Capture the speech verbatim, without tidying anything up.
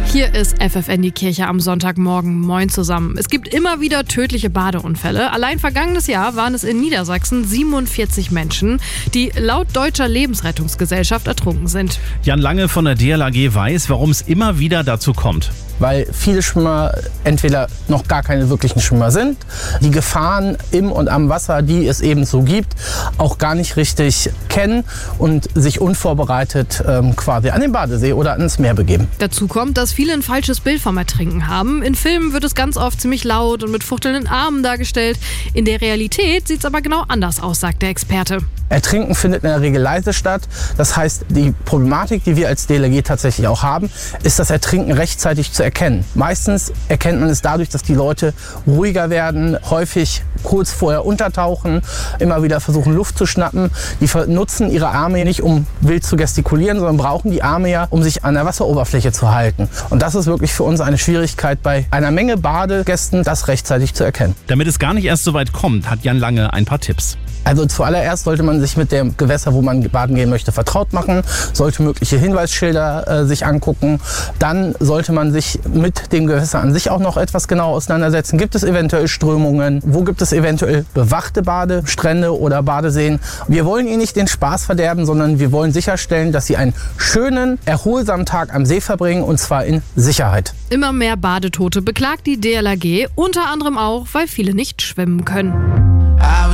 Hier ist F F N, die Kirche am Sonntagmorgen. Moin zusammen. Es gibt immer wieder tödliche Badeunfälle. Allein vergangenes Jahr waren es in Niedersachsen siebenundvierzig Menschen, die laut Deutscher Lebensrettungsgesellschaft ertrunken sind. Jan Lange von der D L R G weiß, warum es immer wieder dazu kommt. Weil viele Schwimmer entweder noch gar keine wirklichen Schwimmer sind, die Gefahren im und am Wasser, die es eben so gibt, auch gar nicht richtig kennen und sich unvorbereitet ähm, quasi an den Badesee oder ans Meer begeben. Dazu kommt, dass viele ein falsches Bild vom Ertrinken haben. In Filmen wird es ganz oft ziemlich laut und mit fuchtelnden Armen dargestellt. In der Realität sieht es aber genau anders aus, sagt der Experte. Ertrinken findet in der Regel leise statt. Das heißt, die Problematik, die wir als D L R G tatsächlich auch haben, ist das Ertrinken rechtzeitig zu erkennen. Meistens erkennt man es dadurch, dass die Leute ruhiger werden, häufig kurz vorher untertauchen, immer wieder versuchen Luft zu schnappen. Die nutzen ihre Arme nicht, um wild zu gestikulieren, sondern brauchen die Arme ja, um sich an der Wasseroberfläche zu halten. Und das ist wirklich für uns eine Schwierigkeit, bei einer Menge Badegästen das rechtzeitig zu erkennen. Damit es gar nicht erst so weit kommt, hat Jan Lange ein paar Tipps. Also zuallererst sollte man sich mit dem Gewässer, wo man baden gehen möchte, vertraut machen, sollte mögliche Hinweisschilder äh, sich angucken. Dann sollte man sich mit dem Gewässer an sich auch noch etwas genau auseinandersetzen. Gibt es eventuell Strömungen? Wo gibt es eventuell bewachte Badestrände oder Badeseen? Wir wollen Ihnen nicht den Spaß verderben, sondern wir wollen sicherstellen, dass Sie einen schönen, erholsamen Tag am See verbringen, und zwar in Sicherheit. Immer mehr Badetote beklagt die D L R G, unter anderem auch, weil viele nicht schwimmen können.